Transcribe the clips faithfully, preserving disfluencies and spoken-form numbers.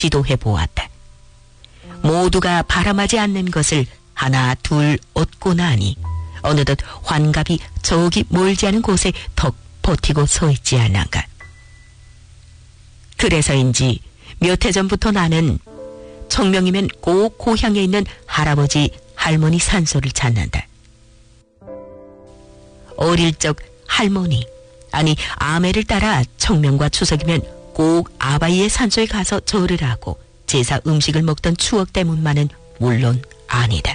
지도해 보았다. 모두가 바람하지 않는 것을 하나 둘 얻고 나니 어느덧 환갑이 저기 멀지 않은 곳에 턱 버티고 서 있지 않은가. 그래서인지 몇 해 전부터 나는 청명이면 꼭 고향에 있는 할아버지 할머니 산소를 찾는다. 어릴 적 할머니, 아니 아매를 따라 청명과 추석이면 꼭 아바이의 산소에 가서 절을 하고 제사 음식을 먹던 추억 때문만은 물론 아니다.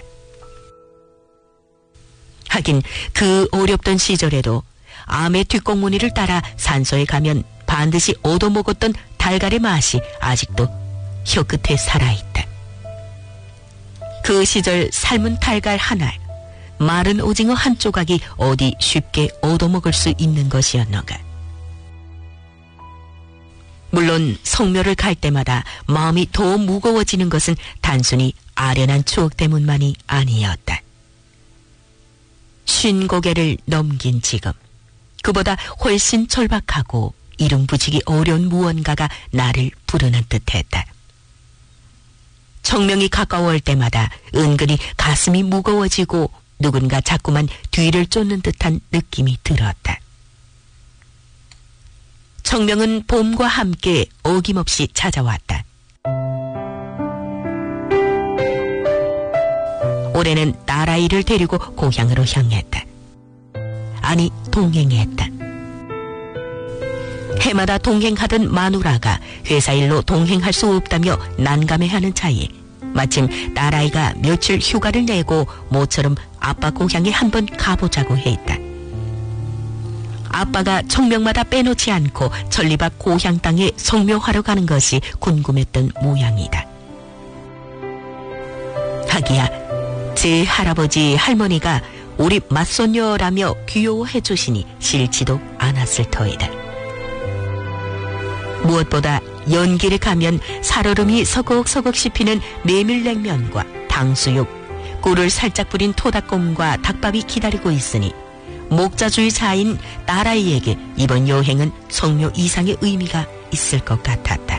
하긴 그 어렵던 시절에도 아매 뒷공무니를 따라 산소에 가면 반드시 얻어먹었던 달걀의 맛이 아직도 혀끝에 살아있다. 그 시절 삶은 달걀 하나, 마른 오징어 한 조각이 어디 쉽게 얻어먹을 수 있는 것이었는가. 물론 성묘를 갈 때마다 마음이 더 무거워지는 것은 단순히 아련한 추억 때문만이 아니었다. 쉰 고개를 넘긴 지금 그보다 훨씬 절박하고 이름 붙이기 어려운 무언가가 나를 부르는 듯했다. 청명이 가까워올 때마다 은근히 가슴이 무거워지고 누군가 자꾸만 뒤를 쫓는 듯한 느낌이 들었다. 청명은 봄과 함께 어김없이 찾아왔다. 올해는 딸아이를 데리고 고향으로 향했다. 아니, 동행했다. 해마다 동행하던 마누라가 회사 일로 동행할 수 없다며 난감해하는 차에 마침 딸아이가 며칠 휴가를 내고 모처럼 아빠 고향에 한번 가보자고 했다. 아빠가 청명마다 빼놓지 않고 전리박 고향 땅에 성묘하러 가는 것이 궁금했던 모양이다. 하기야 제 할아버지 할머니가 우리 맞손녀라며 귀여워해 주시니 싫지도 않았을 터이다. 무엇보다 연길에 가면 살얼음이 서걱서걱 씹히는 메밀냉면과 탕수육, 꿀을 살짝 뿌린 토닭곰과 닭밥이 기다리고 있으니 목자주의 자인 딸아이에게 이번 여행은 성묘 이상의 의미가 있을 것 같았다.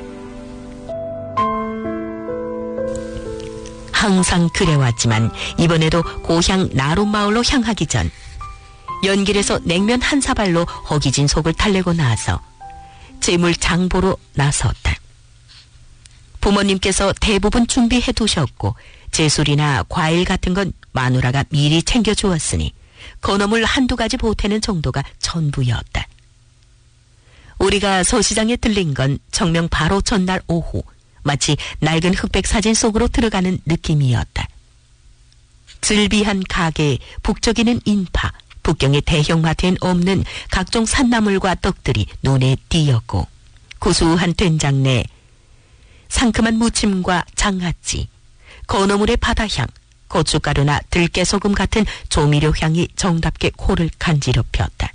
항상 그래왔지만 이번에도 고향 나룻마을로 향하기 전 연길에서 냉면 한 사발로 허기진 속을 달래고 나서 재물 장보러 나섰다. 부모님께서 대부분 준비해 두셨고 제술이나 과일 같은 건 마누라가 미리 챙겨주었으니 건어물 한두 가지 보태는 정도가 전부였다. 우리가 서시장에 들린 건 청명 바로 전날 오후 마치 낡은 흑백 사진 속으로 들어가는 느낌이었다. 즐비한 가게, 북적이는 인파, 북경의 대형마트엔 없는 각종 산나물과 떡들이 눈에 띄었고 고소한 된장내, 상큼한 무침과 장아찌, 건어물의 바다향, 고춧가루나 들깨소금 같은 조미료 향이 정답게 코를 간지럽혔다.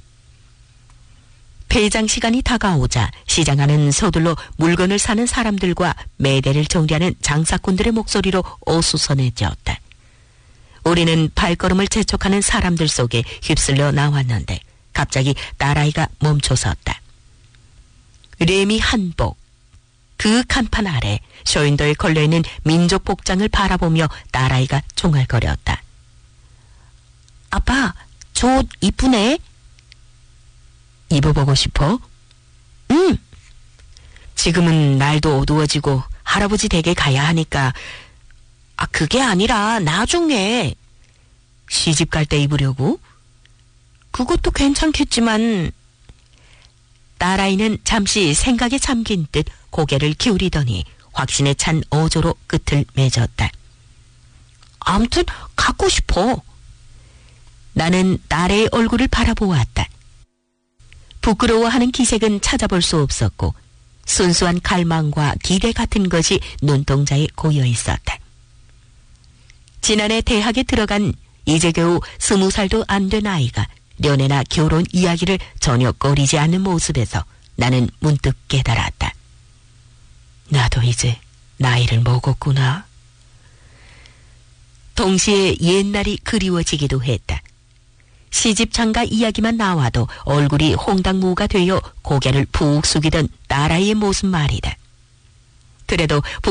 배장 시간이 다가오자 시장 안은 서둘러 물건을 사는 사람들과 매대를 정리하는 장사꾼들의 목소리로 어수선해졌다. 우리는 발걸음을 재촉하는 사람들 속에 휩쓸려 나왔는데 갑자기 딸아이가 멈춰섰다. 레미 한복, 그 간판 아래 쇼윈도에 걸려있는 민족 복장을 바라보며 딸아이가 종알거렸다. 아빠, 저 옷 이쁘네? 입어보고 싶어? 응. 지금은 날도 어두워지고 할아버지 댁에 가야 하니까. 아, 그게 아니라 나중에. 시집 갈 때 입으려고? 그것도 괜찮겠지만. 딸아이는 잠시 생각에 잠긴 듯 고개를 기울이더니 확신에 찬 어조로 끝을 맺었다. 아무튼 갖고 싶어. 나는 딸의 얼굴을 바라보았다. 부끄러워하는 기색은 찾아볼 수 없었고 순수한 갈망과 기대 같은 것이 눈동자에 고여 있었다. 지난해 대학에 들어간 이제 겨우 스무 살도 안 된 아이가 연애나 결혼 이야기를 전혀 꺼리지 않는 모습에서 나는 문득 깨달았다. 나도 이제 나이를 먹었구나. 동시에 옛날이 그리워지기도 했다. 시집장가 이야기만 나와도 얼굴이 홍당무가 되어 고개를 푹 숙이던 딸아이의 모습 말이다. 그래도